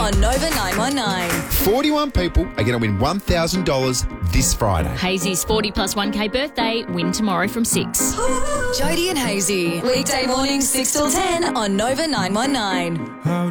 on Nova 919. 41 people are going to win $1,000 this Friday. Hazy's 40 plus 1K birthday, win tomorrow from 6. Jody and Hazy, weekday mornings 6 till 10 on Nova 919.